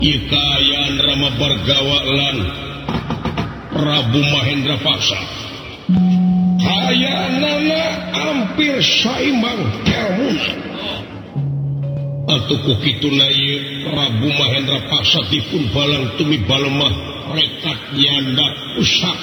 Ikayan Rama Bargawalan Prabu Mahendra Paksa hayanana hampir saimang kelmuna atuh kituna ieu Prabu Mahendra Paksa dipun balang tumi balemah rekat nyanda usak